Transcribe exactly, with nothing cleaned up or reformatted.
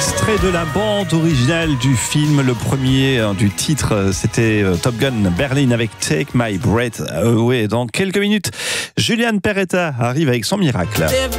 Extrait de la bande originale du film, le premier euh, du titre, c'était euh, Top Gun Berlin avec Take My Breath Away. Dans quelques minutes, Julian Peretta arrive avec son miracle.